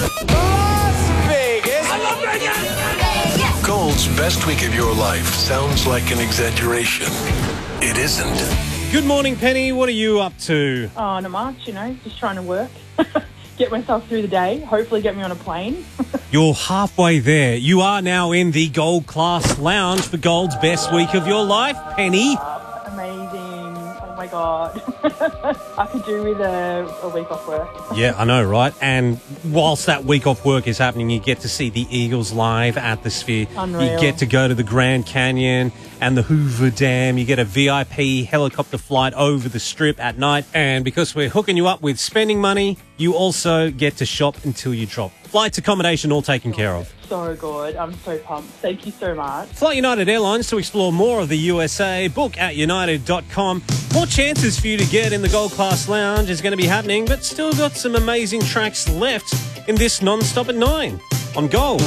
Las Vegas. I love Vegas. Gold's best week of your life sounds like an exaggeration. It isn't. Good morning, Penny. What are you up to? Oh, not much, just trying to work. Get myself through the day, hopefully get me on a plane. You're halfway there. You are now in the Gold Class Lounge for Gold's best week of your life, Penny. Amazing. Oh my God. I could do with a week off work. Yeah, I know, right? And whilst that week off work is happening, you get to see the Eagles live at the Sphere. Unreal. You get to go to the Grand Canyon and the Hoover Dam. You get a VIP helicopter flight over the Strip at night. And because we're hooking you up with spending money, you also get to shop until you drop. Flights, accommodation, all taken care of. So good. I'm so pumped. Thank you so much. Fly United Airlines to explore more of the USA. Book at united.com. More chances for you to get in the Gold Class Lounge is going to be happening, but still got some amazing tracks left in this non-stop at 9 on Gold.